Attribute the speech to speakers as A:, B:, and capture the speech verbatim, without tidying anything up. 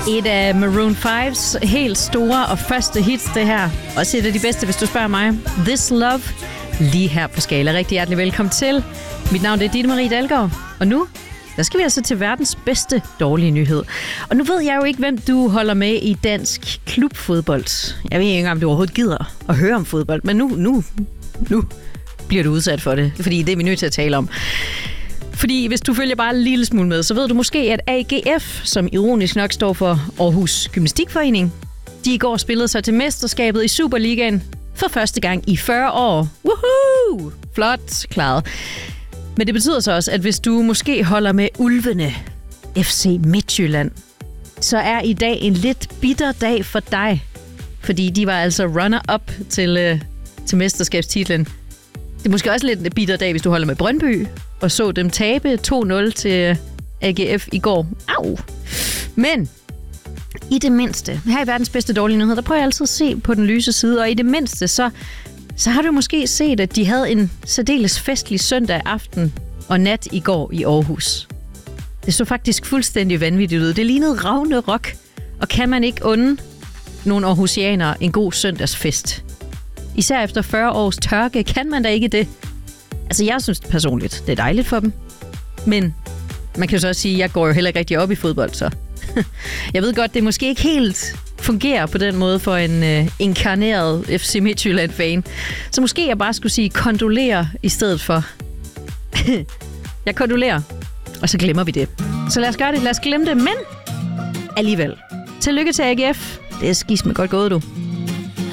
A: Et af Maroon fives helt store og første hits, det her. Også et af de bedste, hvis du spørger mig. This Love, lige her på Skala. Rigtig hjertelig velkommen til. Mit navn er Ditte Marie Dalgaard, og nu der skal vi altså til verdens bedste dårlige nyhed. Og nu ved jeg jo ikke, hvem du holder med i dansk klubfodbold. Jeg ved ikke engang, om du overhovedet gider at høre om fodbold, men nu, nu, nu bliver du udsat for det, fordi det er vi nødt til at tale om. Fordi hvis du følger bare en lille smule med, så ved du måske, at A G F, som ironisk nok står for Aarhus Gymnastikforening, de i går spillede sig til mesterskabet i Superligaen for første gang i fyrre år. Woohoo! Flot klaret. Men det betyder så også, at hvis du måske holder med ulvene, F C Midtjylland, så er i dag en lidt bitter dag for dig. Fordi de var altså runner-up til, øh, til mesterskabstitlen. Det er måske også lidt en bitter dag, hvis du holder med Brøndby, og så dem tabe to nul til A G F i går. Au! Men i det mindste, her i verdens bedste dårlige nyhed, der prøver jeg altid at se på den lyse side, og i det mindste, så, så har du måske set, at de havde en særdeles festlig søndag aften og nat i går i Aarhus. Det så faktisk fuldstændig vanvittigt ud. Det lignede Ragnarok, og kan man ikke unde nogle aarhusianere en god søndagsfest? Især efter fyrre års tørke, kan man da ikke det? Altså, jeg synes personligt, det er dejligt for dem. Men man kan jo så også sige, at jeg går jo heller ikke rigtig op i fodbold, så. Jeg ved godt, det måske ikke helt fungerer på den måde for en øh, inkarneret F C Midtjylland-fan. Så måske jeg bare skulle sige kondolerer i stedet for. Jeg kondolerer, og så glemmer vi det. Så lad os gøre det, lad os glemme det, men alligevel. Tillykke til A G F. Det er skisme godt gået, du.